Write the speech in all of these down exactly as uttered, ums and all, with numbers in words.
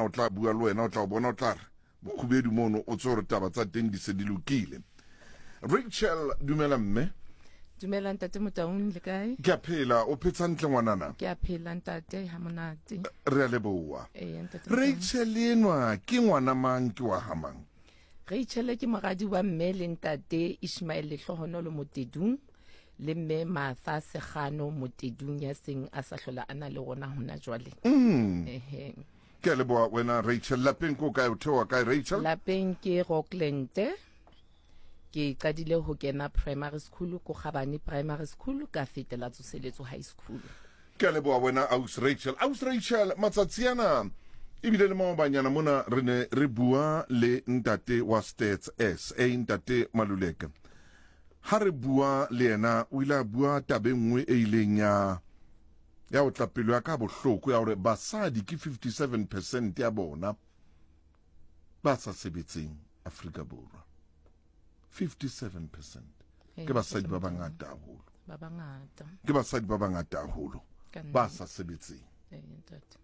o tla bua le wena o tla bona o tla re bokhubedu mono o tse gore taba tsa teng di se di lokile. Rachel dumela mme. Dumela ntate Motaung le kae? Ke a phela o phetsa ntle ngwanana. Ke a phela ntate ha monate. Re a leboa. Eh ntate. Rachel enwa ke ngwana mang ke wa hamang? Rachel ke moradi wa mme le ntate Ishmael Lehlohonolo Motedung le mme Martha Segano Motedung ya seng a sa hlola ana le rona hona jwale. Mm. Ehe. Ke a leboa wena Rachel lapeng ko kae o thewa kae Rachel? Lapeng ke Rockland. Ke qadile ho kena primary school ko Khabane primary school ka fetela Tsoseletso high school. Ke a leboa wena Aus Rachel. Aus Rachel matsatsiana ibile le maobanyana mona re ne re bua le ntate wa Stats S a ntate Maluleka. Ha re bua le yena o ile a bua tabeng nngwe e ileng ya ya o tla pelo ya ka bohloko ya hore basadi ke fifty-seven percent ya bona ba sa sebetseng Afrika Borwa. fifty-seven percent ke basadi ba bangata haholo. Ba bangata. Ke basadi ba bangata haholo ba sa sebetseng. Eh ntate.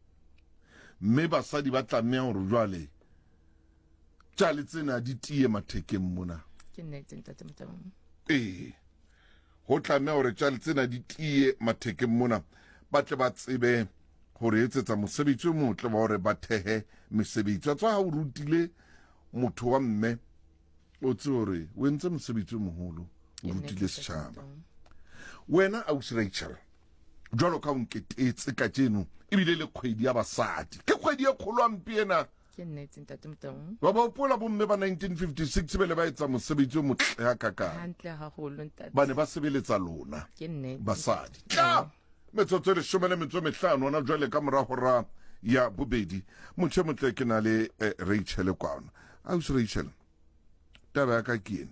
Mme basadi ba tlameha hore jwale tjale tsena di tie mathekeng mona. Ke nnete ntate Motaung. Eh ho tlameha hore tjale tsena di tie mathekeng mona ba tle ba tsebe hore etsetsa mosebetsi o motle ba hore ba thehe mesebetsi tsa ha o rutile motho wa mme o tse hore o entse mosebetsi o moholo o rutile setjhaba. Wena Aus Rachel jwalo ka o nketetse ka tseno ebile le kgwedi ya basadi ke kgwedi ya kgolo ampiena. Ke nnete ntate Motaung. Ba ba opola bomme ba nineteen fifty-six bele ba etsa mosebetsi o motle ha kaka. Hantle haholo ntate. Ba ne ba sebeletsa lona. Ke nnete. Basadi. Tla metsotso le shome le metso mehlano ona jwale ka mora hora ya bobedi. Motho motle ke na le eh, Rachel kwana. Aus Rachel. Taba ya ka kena.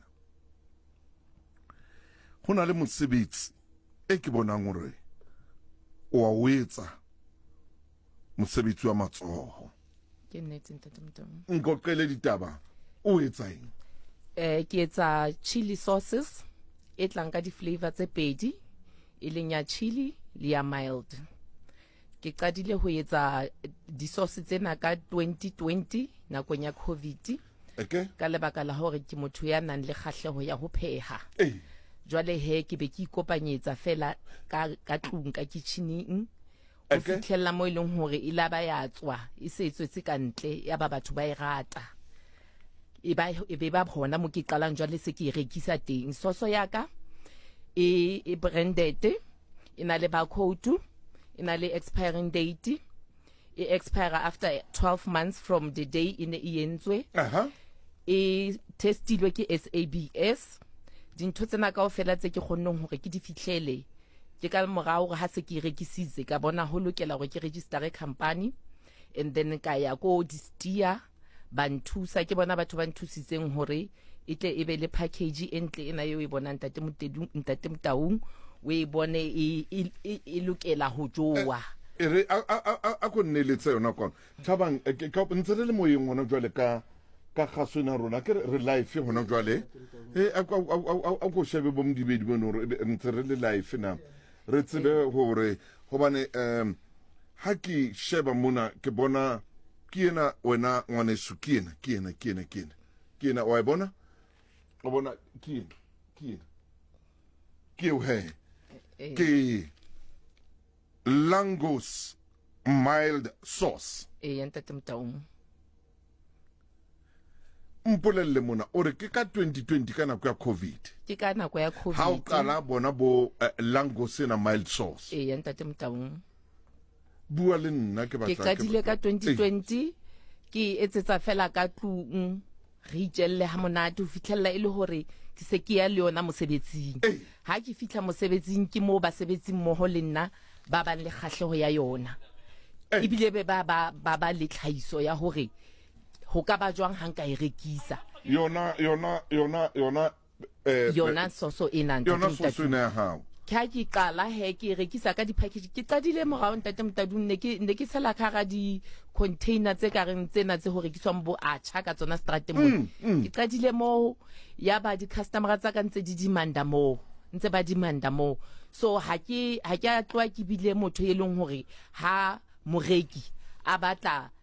Ho na le mosebetsi e ke bonang hore o a o etsa mosebetsi wa matsoho. Ke nnete ntate Motaung. Nkoqele ditaba o etsa eng? Eh ke etsa chili sauces e tlang ka di flavor tse pedi e leng ya chili le ya mild. Ke qadile ho etsa di sauce tsena ka twenty twenty nakong ya COVID. Okay. Ka lebaka la hore ke motho ya nang le kgahleho ya ho pheha. Eh. Jwale he ke be ke ikopanyetsa fela ka ka tlung ka kitchening. O fitlhella mo ileng hore e la ba ya tswa e se etswetse ka ntle ya ba batho ba e rata. E ba e be ba bona mo ke qalang jwale se ke rekisa teng. Soso ya ka e e branded e na le barcode e na le expiring date e expire after twelve months from the day in the ientswe. Aha. E testilwe ke S A B S. Dintho tsena kaofela tse ke kgonneng hore ke di fihlele ke ka morao ha se ke rekisitse ka bona ho lokela hore ke register company and then ka ya ko distia ba nthusa ke bona batho ba nthusitseng hore e tle e be le package entle ena eo e bona ntate Motedung ntate Motaung o e bone e e lokela ho jowa. E re a a a go nneletse yona kona thabang ka ntse le moyeng ngwana jwale ka ka khasona rona ke re live hona jwale e a a go shebe bo mdibedi bona re ntse re le live na re tsebe hore hobane em ha ke sheba mona ke bona ke ena wena ngwane su ke ena ke ena ke ena ke ena ke ena wa bona o bona ke ena ke ena ke o he ke Langos mild sauce. E ntate Motaung. Mpolelle mona o re ke ka twenty twenty ka nako ya COVID. Ke ka nako ya COVID. Ha o qala bona bo uh, Langos na mild sauce. E ntate Motaung. Bua le nna ke batla ke qadile ka twenty twenty ke etsetsa fela ka tlung re itjelle ha monate ho fitlhella ile hore ke se ke ya le yona mosebetsing. Ha ke fitla mosebetsing ke mo ba sebetsing moho le nna ba bang le kgahleho ya yona. Ibile be ba ba ba le tlhaiso ya hore ho ka ba jwang hang ka e rekisa. Yona yona yona yona eh yona soso ena ntate. Yona soso ena ha. Ka ke qala he ke rekisa ka di package ke qadile morao ntate Motadung ne ke ne ke sela ka di container tse ka reng tsena tse ho rekiswang bo acha ka tsona strateng mo. Ke qadile mo ya ba di customer tsa ka ntse di dimanda mo. Ntse ba dimanda mo. So ha ke ha ke a tloa ke bile motho e leng hore ha moreki a batla